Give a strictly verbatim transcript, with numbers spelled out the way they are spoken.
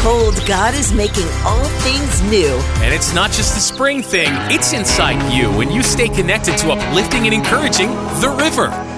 Behold, God is making all things new. And it's not just the spring thing, it's inside you when you stay connected to uplifting and encouraging The River.